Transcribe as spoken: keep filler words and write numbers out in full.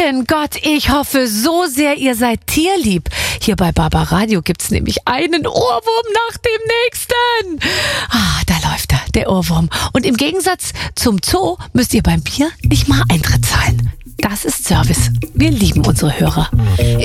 Hallöchen, Gott, ich hoffe so sehr, ihr seid tierlieb. Hier bei Barbaradio gibt's nämlich einen Ohrwurm nach dem nächsten. Ah, da läuft er, der Ohrwurm. Und im Gegensatz zum Zoo müsst ihr beim Bier nicht mal Eintritt zahlen. Das ist Service. Wir lieben unsere Hörer.